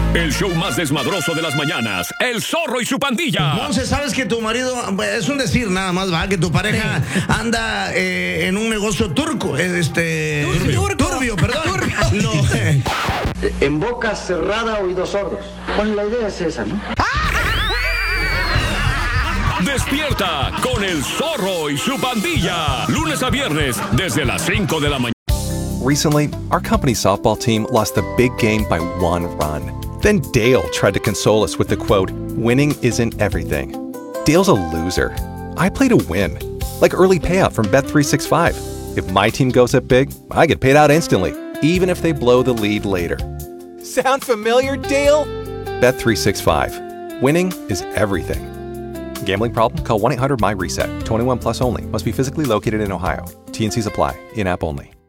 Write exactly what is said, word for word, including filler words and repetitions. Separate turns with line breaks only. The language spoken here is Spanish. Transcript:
El show más desmadroso de las mañanas, El Zorro y su pandilla.
Monse, ¿sabes que tu marido, es un decir nada más, va, que tu pareja anda eh, en un negocio turco, este...
Turbio.
Turbio, perdón. Turbio. No, eh.
En boca cerrada, oídos sordos. Bueno, la idea es esa, ¿no?
Despierta con El Zorro y su pandilla. Lunes a viernes, desde las cinco de la mañana.
Recently, our company softball team lost the big game by one run. Then Dale tried to console us with the quote, "Winning isn't everything." Dale's a loser. I play to win. Like early payout from Bet three sixty-five. If my team goes up big, I get paid out instantly, even if they blow the lead later. Sound familiar, Dale? Bet three sixty-five. Winning is everything. Gambling problem? Call one eight hundred M Y RESET. twenty-one plus only. Must be physically located in Ohio. T N Cs apply. In-app only.